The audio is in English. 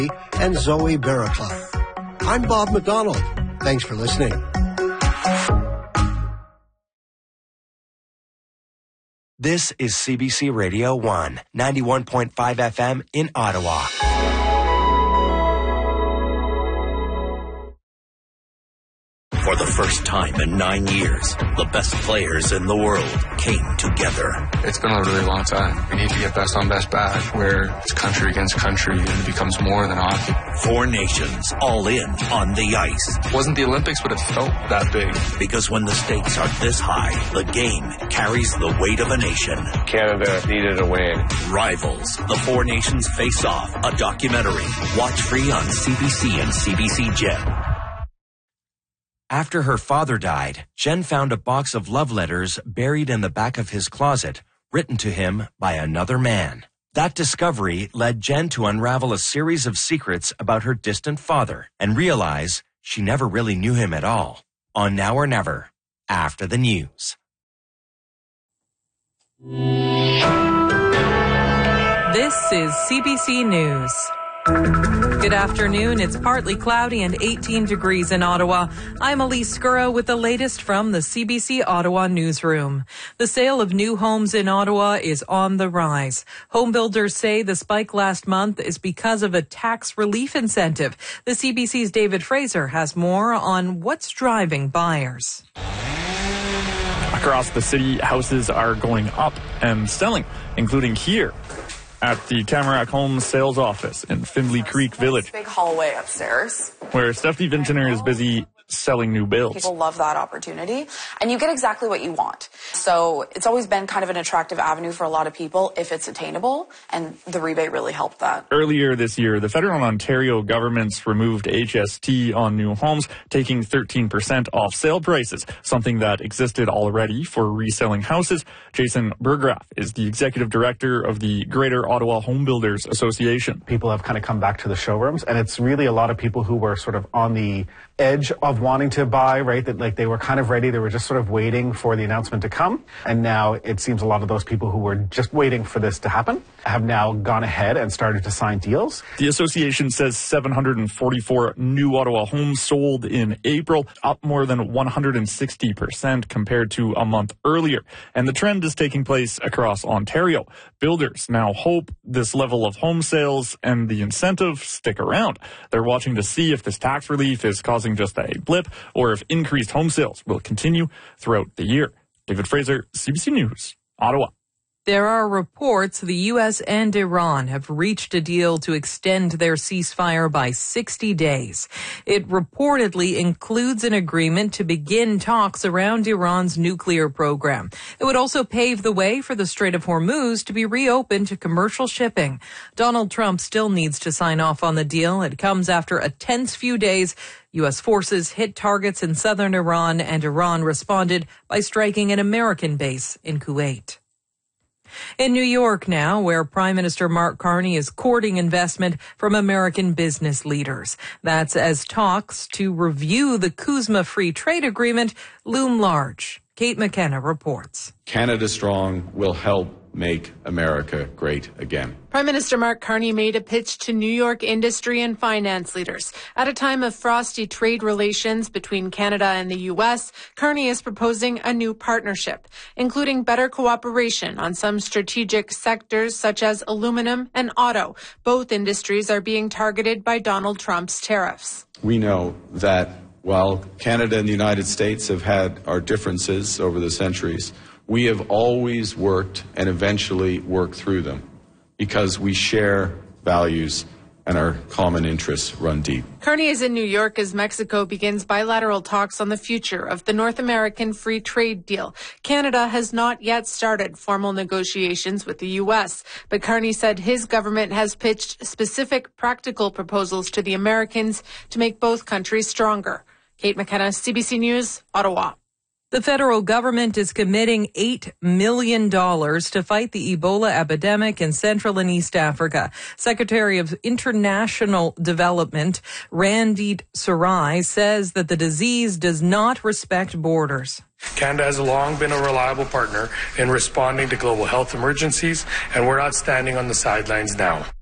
and Zoe Barraclough. I'm Bob McDonald. Thanks for listening. This is CBC Radio 1, 91.5 FM in Ottawa. For the first time in 9 years, the best players in the world came together. It's been a really long time. We need to get best on best back, where it's country against country and it becomes more than hockey. 4 nations all in on the ice. It wasn't the Olympics, but it felt that big. Because when the stakes are this high, the game carries the weight of a nation. Canada needed a win. Rivals, the 4 nations face off, a documentary. Watch free on CBC and CBC Gem. After her father died, Jen found a box of love letters buried in the back of his closet, written to him by another man. That discovery led Jen to unravel a series of secrets about her distant father and realize she never really knew him at all. On Now or Never, after the news. This is CBC News. Good afternoon. It's partly cloudy and 18 degrees in Ottawa. I'm Elise Scurro with the latest from the CBC Ottawa newsroom. The sale of new homes in Ottawa is on the rise. Home builders say the spike last month is because of a tax relief incentive. The CBC's David Fraser has more on what's driving buyers. Across the city, houses are going up and selling, including here at the Tamarack Homes sales office in Findlay Creek Village. Big hallway upstairs, where Stephanie Vintiner is busy selling new builds. People love that opportunity, and you get exactly what you want. So it's always been kind of an attractive avenue for a lot of people if it's attainable, and the rebate really helped that. Earlier this year, the federal and Ontario governments removed HST on new homes, taking 13% off sale prices, something that existed already for reselling houses. Jason Burgraff is the executive director of the Greater Ottawa Home Builders Association. People have kind of come back to the showrooms, and it's really a lot of people who were sort of on the edge of wanting to buy, right? That like they were kind of ready. They were just sort of waiting for the announcement to come. And now it seems a lot of those people who were just waiting for this to happen have now gone ahead and started to sign deals. The association says 744 new Ottawa homes sold in April, up more than 160% compared to a month earlier. And the trend is taking place across Ontario. Builders now hope this level of home sales and the incentive stick around. They're watching to see if this tax relief is causing just a blip or if increased home sales will continue throughout the year. David Fraser, CBC News, Ottawa. There are reports the U.S. and Iran have reached a deal to extend their ceasefire by 60 days. It reportedly includes an agreement to begin talks around Iran's nuclear program. It would also pave the way for the Strait of Hormuz to be reopened to commercial shipping. Donald Trump still needs to sign off on the deal. It comes after a tense few days. U.S. forces hit targets in southern Iran, and Iran responded by striking an American base in Kuwait. In New York now, where Prime Minister Mark Carney is courting investment from American business leaders. That's as talks to review the CUSMA Free Trade Agreement loom large. Kate McKenna reports. Canada Strong will help make America great again. Prime Minister Mark Carney made a pitch to New York industry and finance leaders. At a time of frosty trade relations between Canada and the U.S., Carney is proposing a new partnership, including better cooperation on some strategic sectors such as aluminum and auto. Both industries are being targeted by Donald Trump's tariffs. We know that while Canada and the United States have had our differences over the centuries, we have always worked and eventually worked through them because we share values and our common interests run deep. Carney is in New York as Mexico begins bilateral talks on the future of the North American Free Trade Deal. Canada has not yet started formal negotiations with the U.S., but Carney said his government has pitched specific practical proposals to the Americans to make both countries stronger. Kate McKenna, CBC News, Ottawa. The federal government is committing $8 million to fight the Ebola epidemic in Central and East Africa. Secretary of International Development, Randeep Sarai, says that the disease does not respect borders. Canada has long been a reliable partner in responding to global health emergencies, and we're not standing on the sidelines now.